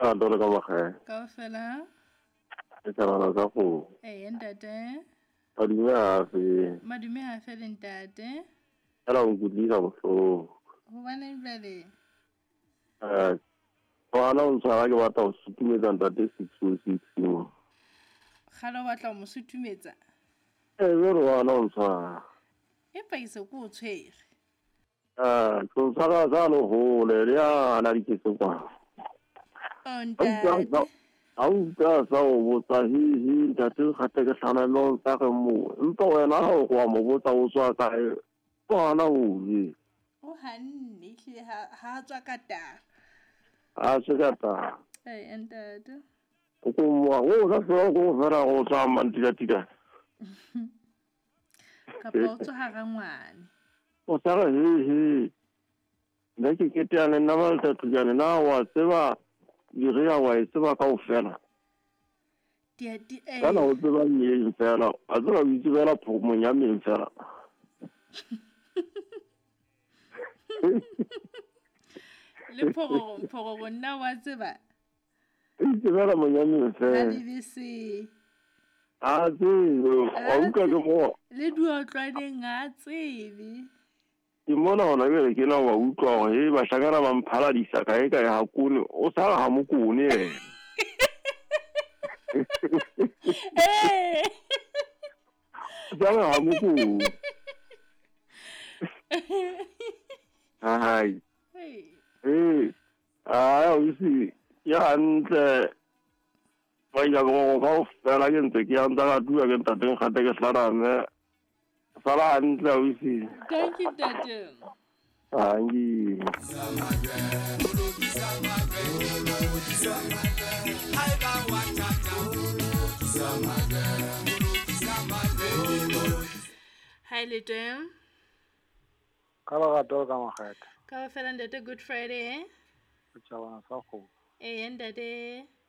dole ka magae. Kaofela. E tsana tsa go. Ntate. Madume a fe. Madume ha fe le ntate. Ala o nkutlisa bohloko. Hobaneng jwale? Ngwana o ntshwara ke batla go sutumetsa ntate 606 mo. Kgale o batla ho mo sutumetsa? Jwale ngwana o ntshwara. Empa ke se ke o tshwere. Ke o tshwara jalo hole le yana diketso kwa. Ntate. Ha o ka sa o botsa hi ntate gate ke hlanelong tsa ge mo. Empa wena ha o go mo botsa o tswa kae? Ngwana o ye. O hanne hle ha tswa ka taba. A se ka ta. Ntate. O mo o sa so go fera go tswa mantika. Kapa o tswa hara ngwane. O tsara he. Nna ke keteane nna ba tla tujane na wa tseba diria wa tseba ka o fela. Kana o tseba mme fela. A tseba o tsebela phomo ya mme fela. Le phoro nna wa tseba. Tsebela mo ya mme fela. Ha di se. A tsebo wa utlwa ke mo. Le duotlwaneng a tsebe. Ke mona hona jwale ke na wa utlwa hore ba hlakana ba mphaladisa kae kae hakune o sa ha mokone yena. Jalo ha mokone. Hai. O isi ya hantle ba ya go go fela ke ntse ke anta ga tua ke ntateng gate ke hlarame. Sala hantle o isi. Thank you, Dad. Hangi. Hi, little. Kala ga to ka magata. Ka fela ntate Good Friday. Tšhabana sa go. Ntate.